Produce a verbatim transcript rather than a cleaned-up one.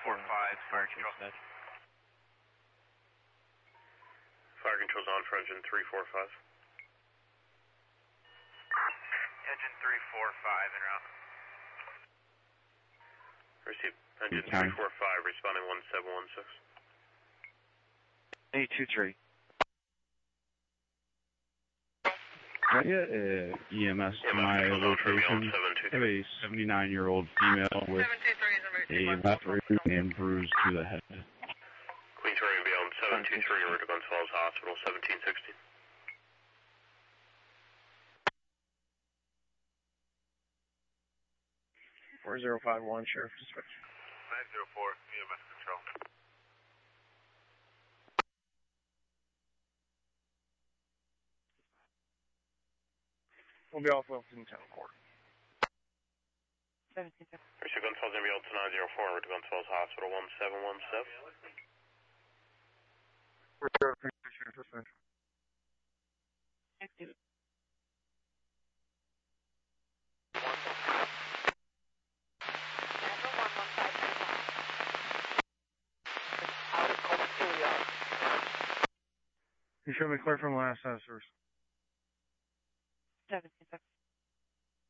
four five, fire control. Fire control's on for engine three four five. Engine three four five en route. Receive engine three four five, responding one seven one six. eight two three. Can I get uh, E M S to my location? I have a seventy-nine-year-old female with a left rib and bruise to the head. Queen Victoria and beyond, seven two three, over to Glens Falls Hospital, seventeen sixty. four zero five one, Sheriff Dispatch. nine zero four, E M S control. We'll be off Wilton Town Court. seventeen sixty. Receive Glens Falls and beyond to nine zero four, over to Glens Falls Hospital, one seven one seven. Sheriff Dispatch. Active. You show me clear from last house first. seventeen sixty.